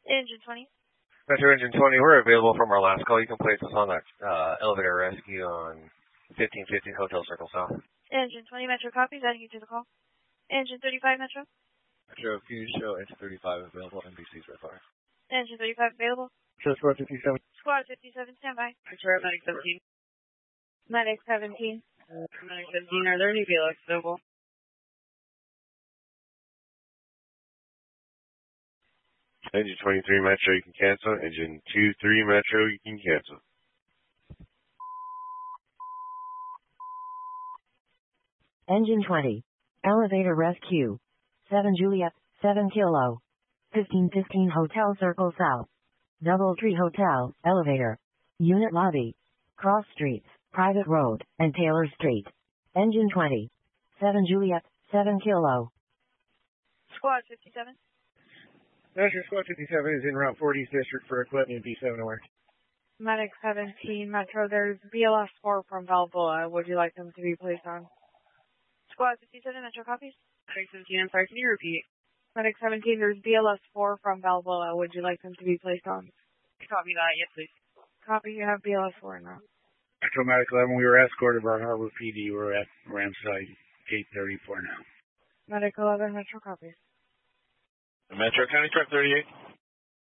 Engine 20. Metro Engine 20, we're available from our last call. You can place us on that elevator rescue on 1515 Hotel Circle South. Engine 20, Metro copies, adding you to the call. Engine 35, Metro. Metro Fuse show Engine 35 available, NBC's red fire. Engine 35 available. Show Squad 57. Squad 57, standby. Metro Medic 17. Medic 17. Medic 17, are there any BLX available? Engine 23 Metro, you can cancel. Engine 23 Metro, you can cancel. Engine 20. Elevator rescue. 7 Juliet, 7 Kilo. 1515 Hotel Circle South. Doubletree Hotel, elevator. Unit lobby. Cross streets, private road, and Taylor Street. Engine 20. 7 Juliet, 7 Kilo. Squad 57. Metro Squad 57 is in Route 40 District for equipment B7 aware. Medic 17, Metro, there's BLS 4 from Balboa. Would you like them to be placed on? Squad 57, Metro copies. Medic 17, I'm sorry, can you repeat? Medic 17, there's BLS 4 from Balboa. Would you like them to be placed on? Copy that, yes please. Copy, you have BLS 4 now. Metro Medic 11, we were escorted by Harbor PD. We're at Ramside, gate 34 now. Medic 11, Metro copies. Metro County Truck 38.